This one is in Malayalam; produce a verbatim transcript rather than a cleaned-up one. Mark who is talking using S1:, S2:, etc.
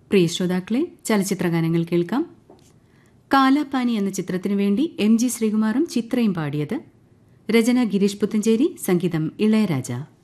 S1: പ്രിയ ശ്രോതാക്കളെ, ചലച്ചിത്രഗാനങ്ങൾ കേൾക്കാം. കാലാപാനി എന്ന ചിത്രത്തിനു വേണ്ടി എം ജി ശ്രീകുമാറും ചിത്രയും പാടിയത്. രചന ഗിരീഷ് പുത്തഞ്ചേരി, സംഗീതം ഇളയരാജ.